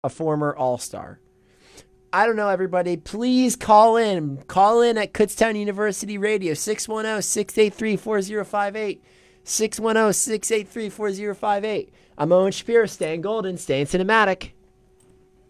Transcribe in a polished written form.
a former All-Star. I don't know, everybody. Please call in. Call in at Kutztown University Radio, 610-683-4058. 610-683-4058. I'm Owen Shapiro, staying golden, staying cinematic.